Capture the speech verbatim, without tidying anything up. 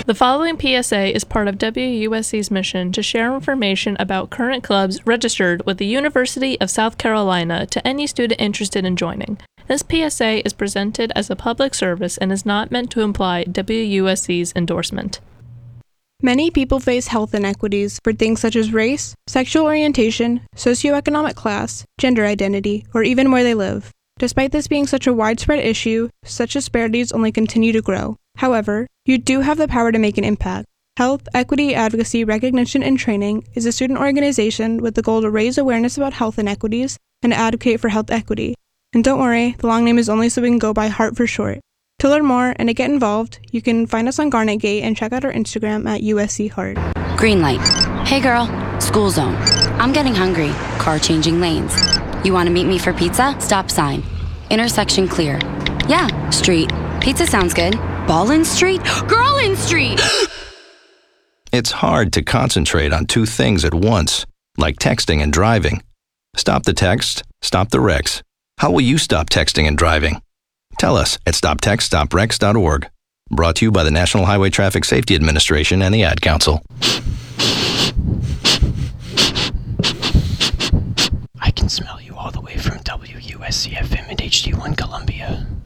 The following P S A is part of W U S C's mission to share information about current clubs registered with the University of South Carolina to any student interested in joining. This P S A is presented as a public service and is not meant to imply W U S C's endorsement. Many people face health inequities for things such as race, sexual orientation, socioeconomic class, gender identity, or even where they live. Despite this being such a widespread issue, such disparities only continue to grow. However, you do have the power to make an impact. Health, Equity, Advocacy, Recognition, and Training is a student organization with the goal to raise awareness about health inequities and to advocate for health equity. And don't worry, the long name is only so we can go by HEART for short. To learn more and to get involved, you can find us on Garnet Gate and check out our Instagram at U S C Heart. Green light. Hey girl, school zone. I'm getting hungry. Car changing lanes. You want to meet me for pizza? Stop sign. Intersection clear. Yeah, street. Pizza sounds good. Ballin Street? Girlin Street! It's hard to concentrate on two things at once, like texting and driving. Stop the text, stop the wrecks. How will you stop texting and driving? Tell us at stop text stop wrecks dot org. Brought to you by the National Highway Traffic Safety Administration and the Ad Council. I can smell you all the way from W U S C F M and H D one Columbia.